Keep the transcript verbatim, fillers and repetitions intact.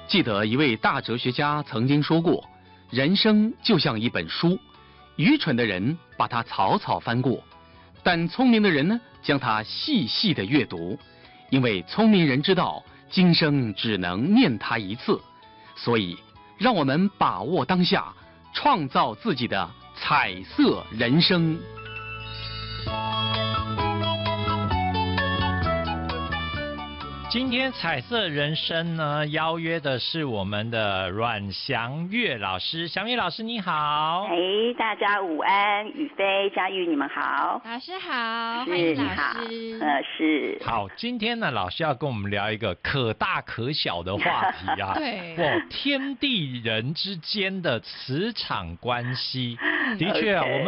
记得一位大哲学家曾经说过，人生就像一本书，愚蠢的人把它草草翻过，但聪明的人呢，将它细细的阅读，因为聪明人知道今生只能念它一次，所以让我们把握当下，创造自己的彩色人生。 今天彩色人生呢，邀约的是我们的阮祥月老师。祥月老师你好。 哎，大家午安，宇飞、佳玉你们好。 老师好，欢是迎老你好， 师。 呃是。 好，今天呢，老师要跟我们聊一个可大可小的话题啊。 对。 哇，天地人之间的磁场关系，的确啊， Okay. 我们